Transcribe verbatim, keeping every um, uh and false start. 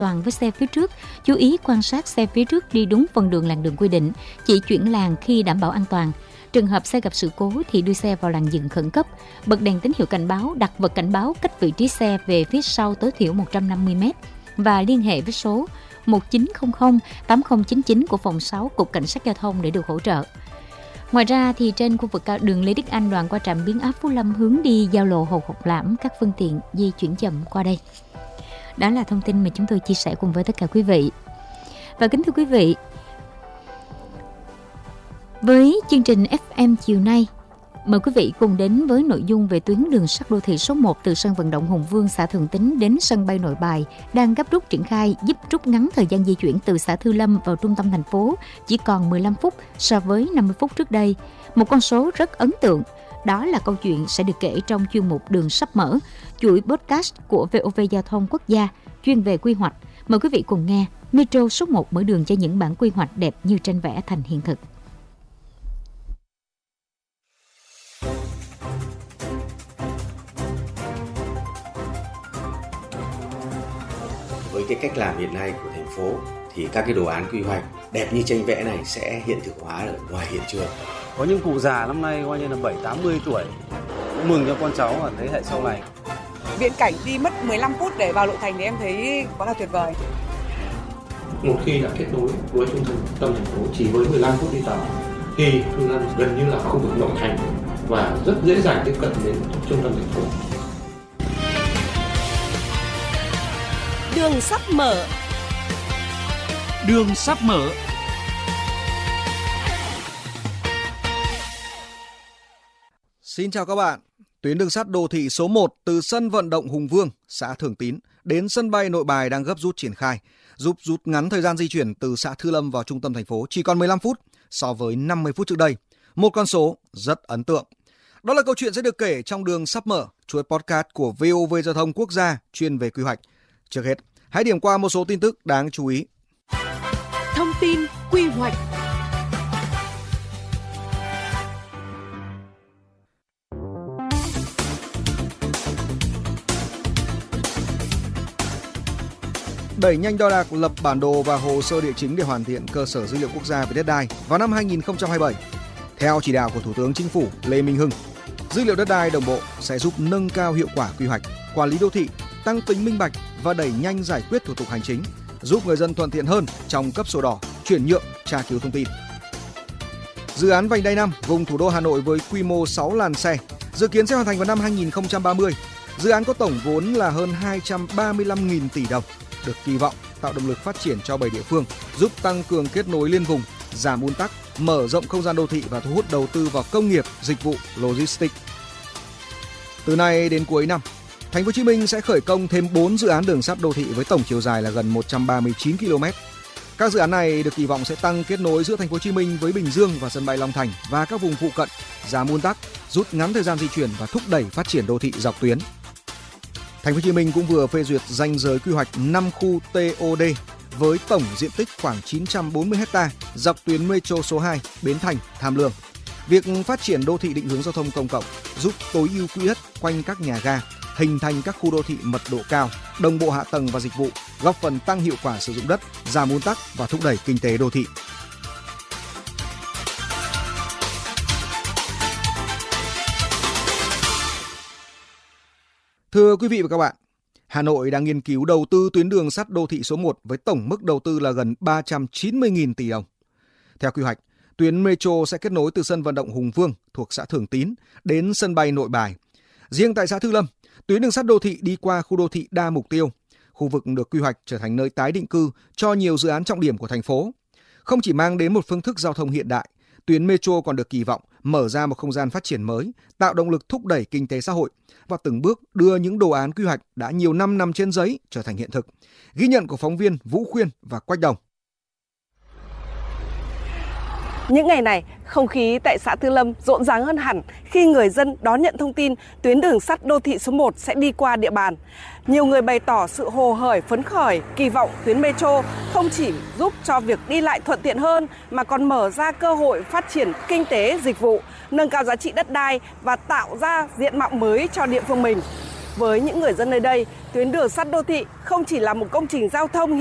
toàn với xe phía trước, chú ý quan sát xe phía trước đi đúng phần đường làn đường quy định, chỉ chuyển làn khi đảm bảo an toàn. Trường hợp xe gặp sự cố thì đưa xe vào làn dừng khẩn cấp, bật đèn tín hiệu cảnh báo, đặt vật cảnh báo cách vị trí xe về phía sau tối thiểu một trăm năm mươi mét và liên hệ với số một chín không không tám không chín chín của phòng sáu Cục Cảnh sát Giao thông để được hỗ trợ. Ngoài ra thì trên khu vực đường Lê Đức Anh đoạn qua trạm biến áp Phú Lâm hướng đi giao lộ Hồ Học Lãm, các phương tiện di chuyển chậm qua đây. Đó là thông tin mà chúng tôi chia sẻ cùng với tất cả quý vị. Và kính thưa quý vị, với chương trình ép em chiều nay, mời quý vị cùng đến với nội dung về tuyến đường sắt đô thị số một từ sân vận động Hùng Vương, xã Thường Tín đến sân bay Nội Bài đang gấp rút triển khai, giúp rút ngắn thời gian di chuyển từ xã Thư Lâm vào trung tâm thành phố chỉ còn mười lăm phút so với năm mươi phút trước đây. Một con số rất ấn tượng. Đó là câu chuyện sẽ được kể trong chuyên mục Đường sắp mở, chuỗi podcast của vê o vê Giao thông Quốc gia chuyên về quy hoạch. Mời quý vị cùng nghe Metro số một mở đường cho những bản quy hoạch đẹp như tranh vẽ thành hiện thực. Với cái cách làm hiện nay của thành phố thì các cái đồ án quy hoạch đẹp như tranh vẽ này sẽ hiện thực hóa ở ngoài hiện trường. Có những cụ già năm nay coi như là bảy tám mươi tuổi, cũng mừng cho con cháu và thế hệ sau này. Viễn cảnh đi mất mười lăm phút để vào nội thành thì em thấy quá là tuyệt vời. Một khi đã kết nối với trung tâm thành phố chỉ với mười lăm phút đi tàu thì Thư Lâm gần như là khu vực nội thành và rất dễ dàng tiếp cận đến trung tâm thành phố. Đường sắp mở. Đường sắp mở. Xin chào các bạn. Tuyến đường sắt đô thị số một từ sân vận động Hùng Vương, xã Thường Tín đến sân bay Nội Bài đang gấp rút triển khai, giúp rút ngắn thời gian di chuyển từ xã Thư Lâm vào trung tâm thành phố chỉ còn mười lăm phút so với năm mươi phút trước đây. Một con số rất ấn tượng. Đó là câu chuyện sẽ được kể trong Đường sắp mở, chuỗi podcast của vê o vê Giao thông Quốc gia chuyên về quy hoạch. Trước hết, hãy điểm qua một số tin tức đáng chú ý. Thông tin quy hoạch. Đẩy nhanh đo đạc, lập bản đồ và hồ sơ địa chính để hoàn thiện cơ sở dữ liệu quốc gia về đất đai vào năm hai nghìn không trăm hai mươi bảy. Theo chỉ đạo của Thủ tướng Chính phủ Lê Minh Hưng, dữ liệu đất đai đồng bộ sẽ giúp nâng cao hiệu quả quy hoạch, quản lý đô thị, tăng tính minh bạch và đẩy nhanh giải quyết thủ tục hành chính, giúp người dân thuận tiện hơn trong cấp sổ đỏ, chuyển nhượng, tra cứu thông tin. Dự án vành đai năm vùng thủ đô Hà Nội với quy mô sáu làn xe dự kiến sẽ hoàn thành vào năm hai nghìn không trăm ba mươi. Dự án có tổng vốn là hơn hai trăm ba mươi lăm nghìn tỷ đồng, được kỳ vọng tạo động lực phát triển cho bảy địa phương, giúp tăng cường kết nối liên vùng, giảm ùn tắc, mở rộng không gian đô thị và thu hút đầu tư vào công nghiệp, dịch vụ, logistics. Từ nay đến cuối năm, Thành phố Hồ Chí Minh sẽ khởi công thêm bốn dự án đường sắt đô thị với tổng chiều dài là gần một trăm ba mươi chín ki lô mét. Các dự án này được kỳ vọng sẽ tăng kết nối giữa Thành phố Hồ Chí Minh với Bình Dương và sân bay Long Thành và các vùng phụ cận, giảm ùn tắc, rút ngắn thời gian di chuyển và thúc đẩy phát triển đô thị dọc tuyến. Thành phố Hồ Chí Minh cũng vừa phê duyệt ranh giới quy hoạch năm khu tê ô đê với tổng diện tích khoảng chín trăm bốn mươi héc ta dọc tuyến Metro số hai Bến Thành - Tham Lương. Việc phát triển đô thị định hướng giao thông công cộng giúp tối ưu quỹ đất quanh các nhà ga, hình thành các khu đô thị mật độ cao, đồng bộ hạ tầng và dịch vụ, góp phần tăng hiệu quả sử dụng đất, giảm ùn tắc và thúc đẩy kinh tế đô thị. Thưa quý vị và các bạn, Hà Nội đang nghiên cứu đầu tư tuyến đường sắt đô thị số một với tổng mức đầu tư là gần ba trăm chín mươi nghìn tỷ đồng. Theo quy hoạch, tuyến Metro sẽ kết nối từ sân vận động Hùng Vương thuộc xã Thường Tín đến sân bay Nội Bài. Riêng tại xã Thư Lâm, tuyến đường sắt đô thị đi qua khu đô thị đa mục tiêu. Khu vực được quy hoạch trở thành nơi tái định cư cho nhiều dự án trọng điểm của thành phố. Không chỉ mang đến một phương thức giao thông hiện đại, tuyến Metro còn được kỳ vọng mở ra một không gian phát triển mới, tạo động lực thúc đẩy kinh tế xã hội và từng bước đưa những đồ án quy hoạch đã nhiều năm nằm trên giấy trở thành hiện thực. Ghi nhận của phóng viên Vũ Khuyên và Quách Đồng. Những ngày này, không khí tại xã Thư Lâm rộn ràng hơn hẳn khi người dân đón nhận thông tin tuyến đường sắt đô thị số một sẽ đi qua địa bàn. Nhiều người bày tỏ sự hồ hởi phấn khởi, kỳ vọng tuyến Metro không chỉ giúp cho việc đi lại thuận tiện hơn mà còn mở ra cơ hội phát triển kinh tế, dịch vụ, nâng cao giá trị đất đai và tạo ra diện mạo mới cho địa phương mình. Với những người dân nơi đây, tuyến đường sắt đô thị không chỉ là một công trình giao thông